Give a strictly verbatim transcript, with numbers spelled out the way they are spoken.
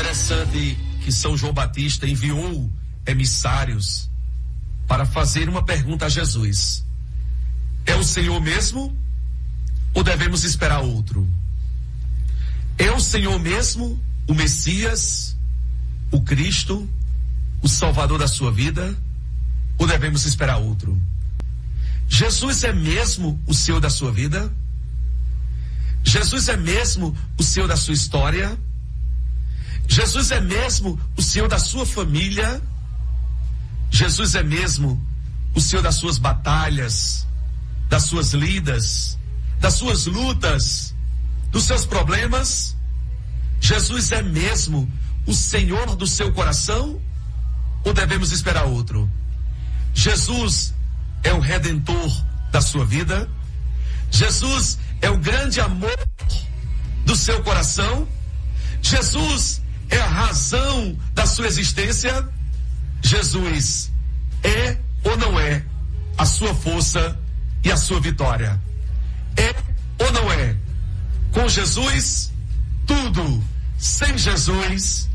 Interessante que São João Batista enviou emissários para fazer uma pergunta a Jesus: é o Senhor mesmo ou devemos esperar outro? É o Senhor mesmo, o Messias, o Cristo, o Salvador da sua vida, ou devemos esperar outro? Jesus é mesmo o Senhor da sua vida? Jesus é mesmo o Senhor da sua história? Jesus é mesmo o Senhor da sua família? Jesus é mesmo o Senhor das suas batalhas, das suas lidas, das suas lutas, dos seus problemas? Jesus é mesmo o Senhor do seu coração? Ou devemos esperar outro? Jesus é o Redentor da sua vida? Jesus é o grande amor do seu coração? Jesus é a razão da sua existência? Jesus é ou não é a sua força e a sua vitória? É ou não é? Com Jesus, tudo. Sem Jesus,